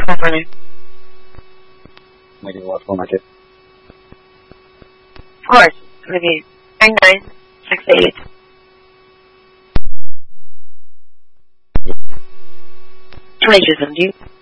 call further. Negative what phone market? Of course. Maybe 9968. Twenty-two 72.